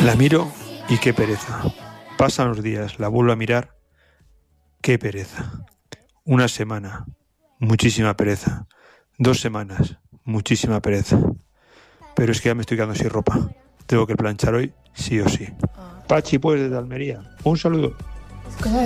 La miro y qué pereza. Pasan los días, la vuelvo a mirar, qué pereza. Una semana, muchísima pereza. 2 semanas, muchísima pereza. Pero es que ya me estoy quedando sin ropa. Tengo que planchar hoy, sí o sí. Pachi, pues, desde Almería. Un saludo.